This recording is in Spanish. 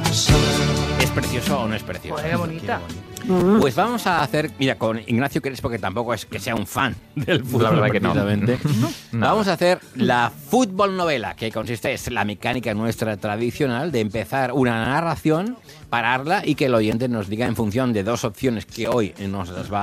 ¿Es precioso o no es precioso? Joder, qué bonita. Pues vamos a hacer, mira, con Ignacio Crespo, que tampoco es que sea un fan del fútbol, La verdad que no. precisamente, No. vamos a hacer la fútbol novela, que consiste, es la mecánica nuestra tradicional de empezar una narración, pararla y que el oyente nos diga en función de dos opciones que hoy nos las va